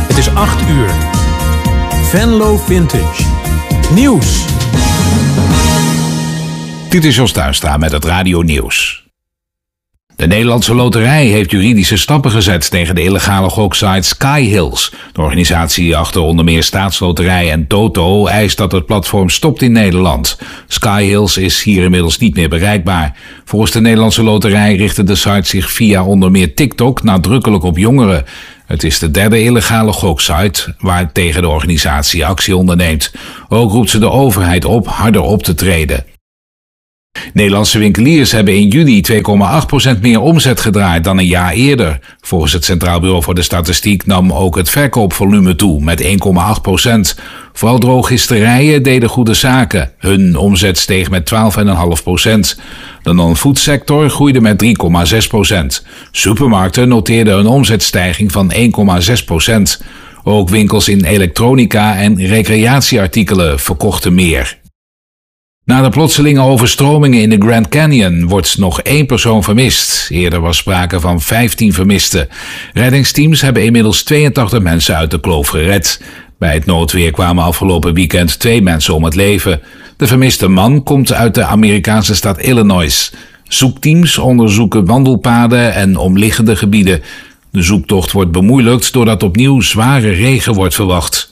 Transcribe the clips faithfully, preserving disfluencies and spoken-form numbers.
Het is acht uur. Venlo Vintage. Nieuws. Dit is Jos Tuinstra met het Radio Nieuws. De Nederlandse Loterij heeft juridische stappen gezet tegen de illegale goksite Sky Hills. De organisatie achter onder meer Staatsloterij en Toto eist dat het platform stopt in Nederland. Sky Hills is hier inmiddels niet meer bereikbaar. Volgens de Nederlandse Loterij richtte de site zich via onder meer TikTok nadrukkelijk op jongeren. Het is de derde illegale goksite waar tegen de organisatie actie onderneemt. Ook roept ze de overheid op harder op te treden. Nederlandse winkeliers hebben in juli twee komma acht procent meer omzet gedraaid dan een jaar eerder. Volgens het Centraal Bureau voor de Statistiek nam ook het verkoopvolume toe met één komma acht procent. Vooral drogisterijen deden goede zaken. Hun omzet steeg met twaalf komma vijf procent. De non-food sector groeide met drie komma zes procent. Supermarkten noteerden een omzetstijging van één komma zes procent. Ook winkels in elektronica en recreatieartikelen verkochten meer. Na de plotselinge overstromingen in de Grand Canyon wordt nog één persoon vermist. Eerder was sprake van vijftien vermisten. Reddingsteams hebben inmiddels tweeëntachtig mensen uit de kloof gered. Bij het noodweer kwamen afgelopen weekend twee mensen om het leven. De vermiste man komt uit de Amerikaanse staat Illinois. Zoekteams onderzoeken wandelpaden en omliggende gebieden. De zoektocht wordt bemoeilijkt doordat opnieuw zware regen wordt verwacht.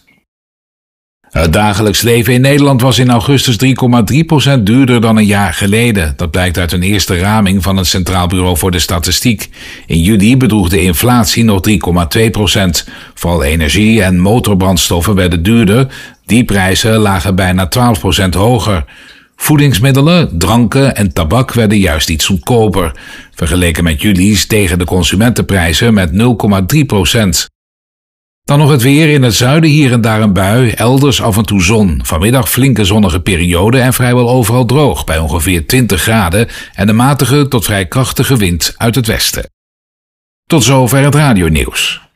Het dagelijks leven in Nederland was in augustus drie komma drie procent duurder dan een jaar geleden. Dat blijkt uit een eerste raming van het Centraal Bureau voor de Statistiek. In juli bedroeg de inflatie nog drie komma twee procent. Vooral energie en motorbrandstoffen werden duurder. Die prijzen lagen bijna twaalf procent hoger. Voedingsmiddelen, dranken en tabak werden juist iets goedkoper. Vergeleken met juli stegen de consumentenprijzen met nul komma drie procent. Dan nog het weer. In het zuiden hier en daar een bui, elders af en toe zon. Vanmiddag flinke zonnige periode en vrijwel overal droog, bij ongeveer twintig graden en een matige tot vrij krachtige wind uit het westen. Tot zover het radionieuws.